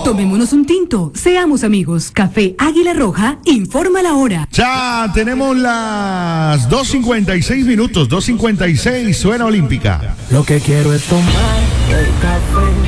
Tomémonos un tinto, seamos amigos. Café Águila Roja, informa la hora. Ya tenemos las 2:56 minutos, 2:56, suena olímpica. Lo que quiero es tomar el café.